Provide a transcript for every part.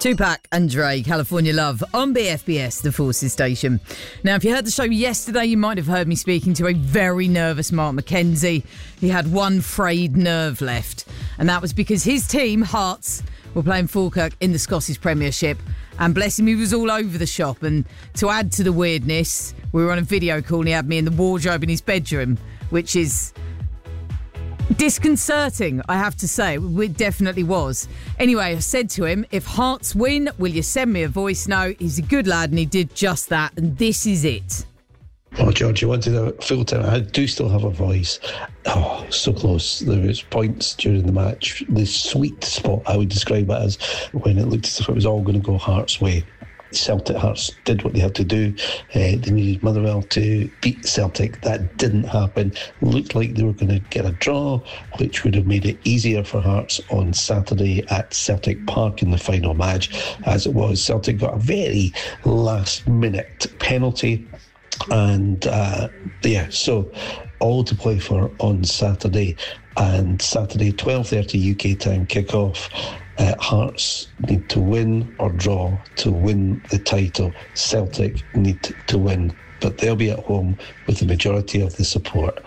Tupac and Dre, California Love, on BFBS, the Forces station. Now, if you heard the show yesterday, you might have heard me speaking to a very nervous Mark McKenzie. He had one frayed nerve left, and that was because his team, Hearts, were playing Falkirk in the Scottish Premiership, and bless him, he was all over the shop. And to add to the weirdness, we were on a video call and he had me in the wardrobe in his bedroom, which is disconcerting, I have to say. It definitely was. Anyway, I said to him, if Hearts win, will you send me a voice note? He's a good lad, and he did just that, and this is it. Oh, George, you wanted a full time. I do still have a voice. Oh, so close. There was points during the match. The sweet spot, I would describe it as, when it looked as if it was all going to go Hearts' way. Celtic Hearts did what they had to do. They needed Motherwell to beat Celtic. That didn't happen. Looked like they were going to get a draw, which would have made it easier for Hearts on Saturday at Celtic Park in the final match. As it was, Celtic got a very last-minute penalty. And so all to play for on Saturday. And Saturday, 12:30 UK time kickoff. Hearts need to win or draw to win the title. Celtic need to win, but they'll be at home with the majority of the support.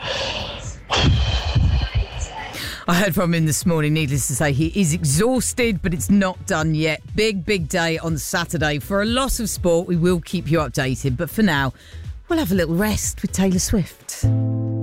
I heard from him this morning, needless to say, he is exhausted, but it's not done yet. Big day on Saturday. For a lot of sport, we will keep you updated, but for now, we'll have a little rest with Taylor Swift.